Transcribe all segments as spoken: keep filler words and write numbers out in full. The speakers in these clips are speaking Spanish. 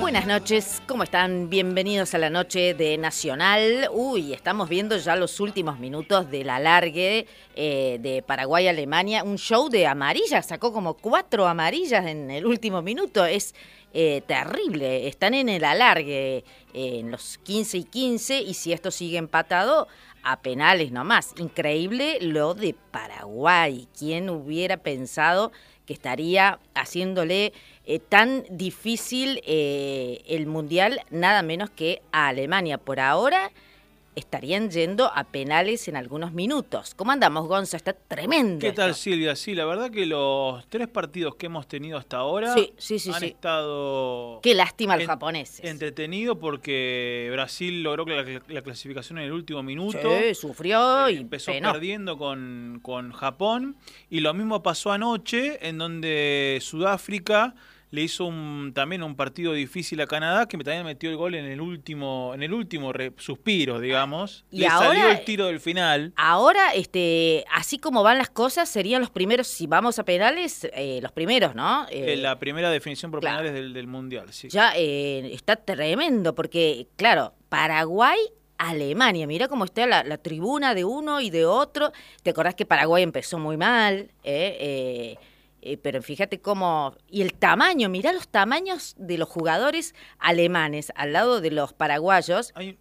Buenas noches, ¿cómo están? Bienvenidos a la noche de Nacional. Uy, estamos viendo ya los últimos minutos del alargue eh, de Paraguay-Alemania. Un show de amarillas, sacó como cuatro amarillas en el último minuto. Es eh, terrible, están en el alargue eh, en los quince y quince y si esto sigue empatado, a penales nomás. Increíble lo de Paraguay. ¿Quién hubiera pensado que estaría haciéndole eh, tan difícil eh, el Mundial, nada menos que a Alemania? Por ahora estarían yendo a penales en algunos minutos. ¿Cómo andamos, Gonzo? Está tremendo. ¿Qué tal, esto. Silvia? Sí, la verdad que los tres partidos que hemos tenido hasta ahora sí, sí, sí, han sí. estado... Qué lástima los en, japoneses. Entretenido porque Brasil logró la, la clasificación en el último minuto. Sí, sufrió eh, y empezó penó. perdiendo con, con Japón. Y lo mismo pasó anoche, en donde Sudáfrica le hizo un, también un partido difícil a Canadá, que también metió el gol en el último, en el último re, suspiro, digamos. Y le ahora, salió el tiro del final. Ahora, este, así como van las cosas, serían los primeros, si vamos a penales, eh, los primeros, ¿no? Eh, la primera definición por claro. penales del, del Mundial, sí. Ya eh, está tremendo, porque, claro, Paraguay... Alemania, mira cómo está la, la tribuna de uno y de otro. ¿Te acordás que Paraguay empezó muy mal? Eh, eh, eh, pero fíjate cómo... Y el tamaño, mirá los tamaños de los jugadores alemanes al lado de los paraguayos. Hay...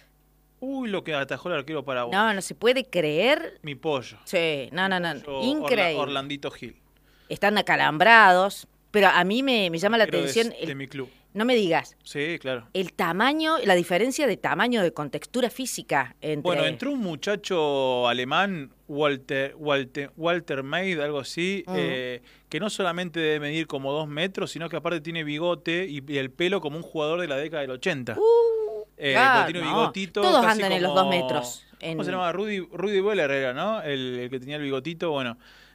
Uy, lo que atajó el arquero paraguayo. No, no se puede creer. Mi pollo. Sí, no, no, no. Pollo Increíble. Orla, Orlandito Gil. Están acalambrados, pero a mí me, me llama la Arquero atención... De, el... de mi club. No me digas. Sí, claro. El tamaño, la diferencia de tamaño, de contextura física entre... Bueno, entró un muchacho alemán, Walter Walter, Walter Maid, algo así, uh-huh. eh, que no solamente debe medir como dos metros, sino que aparte tiene bigote y, y el pelo como un jugador de la década del ochenta. Uh, eh, claro, tiene no. bigotito. Todos casi andan como... en los dos metros. En... ¿Cómo se llama? Rudy, Rudy Boller era, ¿no? El, el que tenía el bigotito, bueno...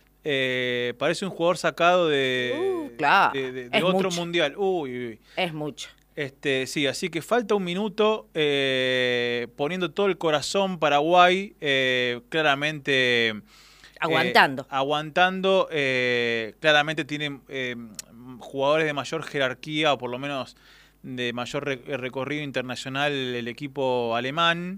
Eh, parece un jugador sacado de, uh, claro. de, de, de otro mucho. mundial. Uy, uy, uy. Es mucho. Este, sí, así que falta un minuto eh, poniendo todo el corazón Paraguay, eh, claramente... Aguantando. Eh, aguantando, eh, claramente tiene eh, jugadores de mayor jerarquía o por lo menos de mayor re recorrido internacional el equipo alemán.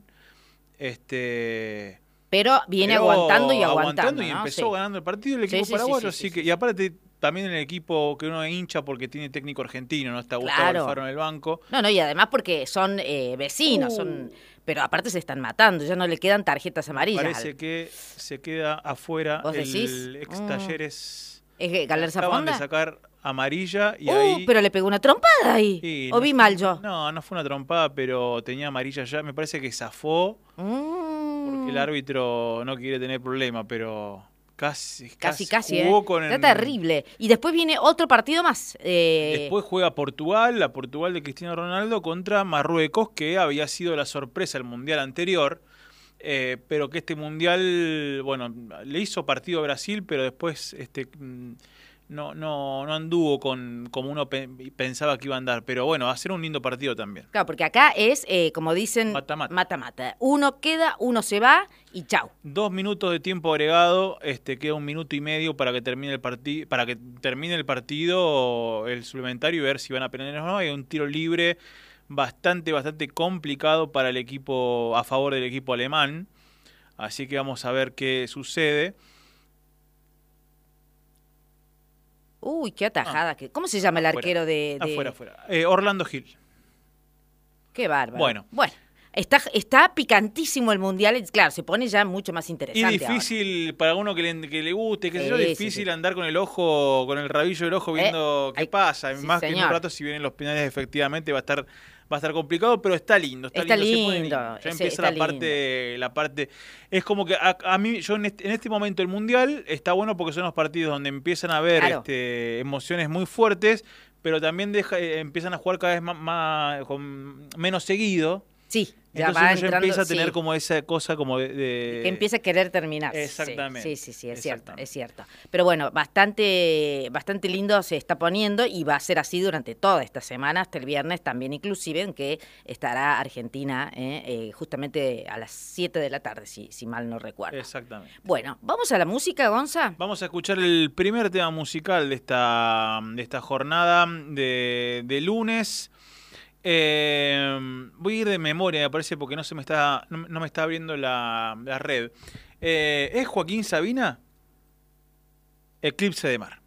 Este... Pero viene Pero aguantando y aguantando, aguantando y ¿no? empezó sí. ganando el partido el equipo sí, paraguayo, sí, sí, así sí, que sí. y aparte también el equipo que uno hincha porque tiene técnico argentino, no está Gustavo claro. Alfaro en el banco. No, no, y además porque son eh, vecinos, uh. son pero aparte se están matando, ya no le quedan tarjetas amarillas. Parece que se queda afuera ¿Vos decís? el ex Talleres. Mm. ¿Es Galerza Acaban Fonda? de sacar amarilla y uh, ahí... pero le pegó una trompada ahí. Sí, ¿O no vi fue, mal yo? No, no fue una trompada, pero tenía amarilla ya. Me parece que zafó mm. porque el árbitro no quiere tener problema, pero casi, casi, casi, casi jugó ¿eh? con Está el... terrible. Y después viene otro partido más. Eh... Después juega Portugal, la Portugal de Cristiano Ronaldo contra Marruecos, que había sido la sorpresa del mundial anterior. Eh, pero que este mundial, bueno, le hizo partido a Brasil, pero después este no no no anduvo con como uno pe pensaba que iba a andar. Pero bueno, va a ser un lindo partido también. Claro, porque acá es, eh, como dicen, mata-mata. Uno queda, uno se va y chau. Dos minutos de tiempo agregado, este queda un minuto y medio para que termine el partido, para que termine el partido, el suplementario y ver si van a penales o no. Hay un tiro libre bastante, bastante complicado para el equipo, a favor del equipo alemán. Así que vamos a ver qué sucede. Uy, qué atajada. Ah, ¿Cómo se llama afuera, el arquero de...? de... Afuera, afuera. Eh, Orlando Gil. Qué bárbaro. Bueno. Bueno. Está, está picantísimo el Mundial, claro, se pone ya mucho más interesante. Y difícil ahora. Para uno que le, que le guste, que sí, sé yo, difícil sí, sí. andar con el ojo, con el rabillo del ojo viendo eh, qué ay, pasa. Sí, más señor. que en un rato, si vienen los penales, efectivamente va a estar va a estar complicado, pero está lindo. Está, está lindo. lindo. lindo. Ya Ese, empieza la parte, lindo. la parte. Es como que a, a mí, yo en este, en este momento el Mundial está bueno porque son los partidos donde empiezan a haber claro. este, emociones muy fuertes, pero también deja, eh, empiezan a jugar cada vez más, más con menos seguido. Sí. Ya Entonces va uno entrando, ya empieza a tener sí. como esa cosa como de, de... que empieza a querer terminar. Exactamente. Sí, sí, sí, sí es cierto, es cierto. Pero bueno, bastante, bastante lindo se está poniendo y va a ser así durante toda esta semana, hasta el viernes también inclusive, en que estará Argentina eh, eh, justamente a las siete de la tarde, si, si mal no recuerdo. Exactamente. Bueno, ¿vamos a la música, Gonza? Vamos a escuchar el primer tema musical de esta, de esta jornada de, de lunes. Eh, voy a ir de memoria, me parece, porque no se me está, no, no me está abriendo la, la red. Eh, ¿Es Joaquín Sabina? Eclipse de mar.